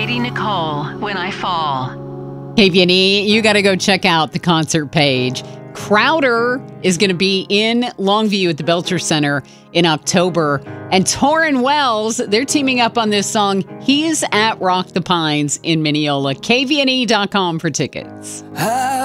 Katie Nicole, When I Fall. KVNE, you got to go check out the concert page. Crowder is going to be in Longview at the Belcher Center in October. And Torrin Wells, they're teaming up on this song. He's at Rock the Pines in Mineola. KVNE.com for tickets.